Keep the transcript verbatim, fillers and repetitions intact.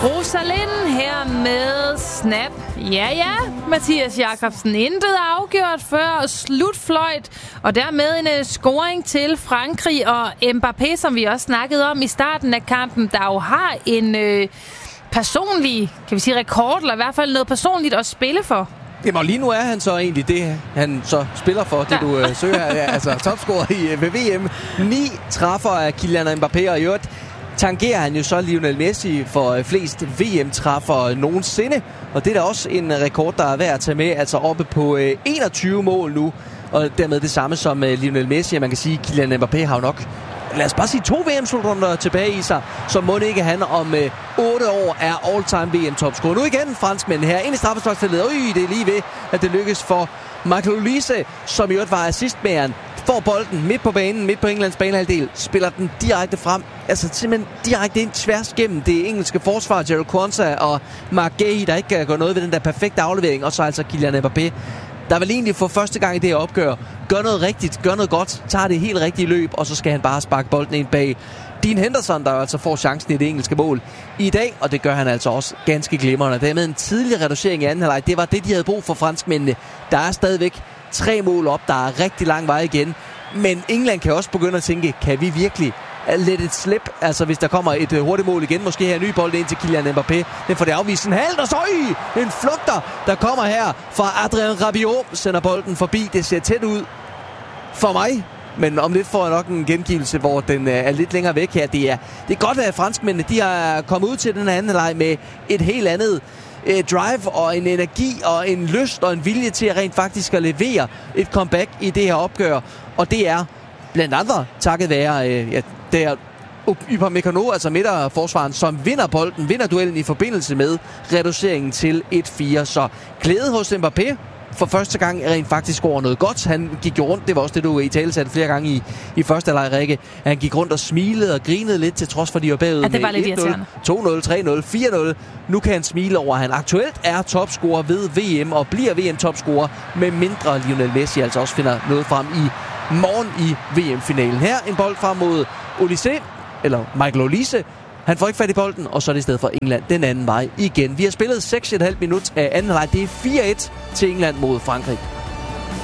Rosalind her med Snap. Ja, ja, Mathias Jakobsen. Intet afgjort før slutfløjt. Og dermed en uh, scoring til Frankrig og Mbappé, som vi også snakkede om i starten af kampen, der jo har en uh, personlig, kan vi sige, rekord, eller i hvert fald noget personligt at spille for. Jamen, lige nu er han så egentlig det, han så spiller for, det ja. du uh, søger. Altså topscorer i uh, V M. Ni træffer af Kylian Mbappé, og i øvrigt tangerer han jo så Lionel Messi for flest V M-træffer nogensinde. Og det er da også en rekord, der er værd at tage med. Altså oppe på øh, enogtyve mål nu. Og dermed det samme som øh, Lionel Messi. Man kan sige, at Kylian Mbappé har jo nok, lad os bare sige, to V M-slutrunder tilbage i sig. Så må det ikke han om øh, otte år er all-time V M-topscorer. Nu igen franskmænd her ind i straffesparksfeltet. Øj, det er lige ved, at det lykkes for Michael Olise, som i øvrigt var assistmageren. Får bolden midt på banen, midt på Englands banehalvdel, spiller den direkte frem. Altså simpelthen direkte ind tværs gennem det engelske forsvar. Jarell Quansah og Mark Gay, der ikke kan gøre noget ved den der perfekte aflevering. Og så altså Kylian Mbappé, der vil egentlig for første gang i det her opgør gør noget rigtigt, gør noget godt, tager det helt rigtige løb, og så skal han bare sparke bolden ind bag Dean Henderson, der altså får chancen i det engelske mål i dag, og det gør han altså også ganske glimrende. Dermed en tidlig reducering i anden halvleg. Det var det, de havde brug for, franskmændene. Der er stadigvæk tre mål op, der er rigtig lang vej igen. Men England kan også begynde at tænke, kan vi virkelig let it slip? Altså hvis der kommer et hurtigt mål igen, måske her en ny bold ind til Kylian Mbappé. Den får det afvist en halv, og så øj, en flugter, der kommer her fra Adrien Rabiot, sender bolden forbi. Det ser tæt ud for mig, men om lidt får jeg nok en gengivelse, hvor den er lidt længere væk her. Det er, det er godt, at franskmændene de har kommet ud til den anden leg med et helt andet drive og en energi og en lyst og en vilje til at rent faktisk at levere et comeback i det her opgør. Og det er blandt andre takket være øh, ja, der Upamecano, altså midterforsvaren, som vinder bolden, vinder duellen i forbindelse med reduceringen til et fire. Så glæde hos Mbappé for første gang rent faktisk over noget godt. Han gik jo rundt, det var også det, du i tale satte flere gange i, i første halvleg, Rikke. Han gik rundt og smilede og grinede lidt, til trods for, de var bagud ja, det var med lidt et nul, to nul, tre nul, fire nul. Nu kan han smile over, at han aktuelt er topscorer ved V M og bliver V M-topscorer, med mindre Lionel Messi altså også finder noget frem i morgen i V M-finalen. Her en bold frem mod Olise, eller Michael Olise. Han får ikke fat i bolden, og så er det i stedet for England den anden vej igen. Vi har spillet seks komma fem minut af anden halvleg. Det er fire et til England mod Frankrig.